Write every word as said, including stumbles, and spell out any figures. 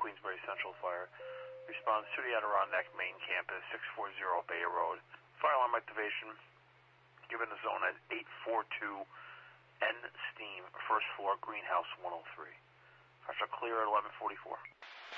Queensbury Central Fire. Responds to the Adirondack Main Campus, six forty Bay Road. Fire alarm activation given the zone as eight four two N Steam, first floor, greenhouse one oh three. Fires are clear at eleven forty-four.